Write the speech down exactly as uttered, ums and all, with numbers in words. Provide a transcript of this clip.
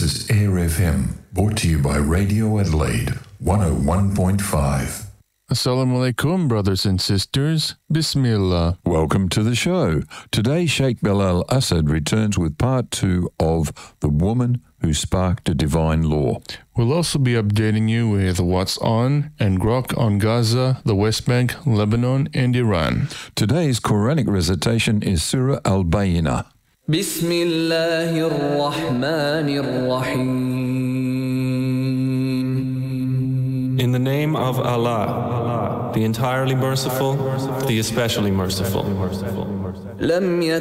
is Air F M, brought to you by Radio Adelaide, one oh one point five. Assalamu alaikum, brothers and sisters. Bismillah. Welcome to the show. Today, Sheikh Bilal Asad returns with part two of The Woman Who Sparked a Divine Law. We'll also be updating you with what's on and grok on Gaza, the West Bank, Lebanon, and Iran. Today's Quranic recitation is Surah Al-Bayyinah. Bismillahir Rahmanir Rahim. In the name of Allah, the entirely merciful, the especially merciful. لم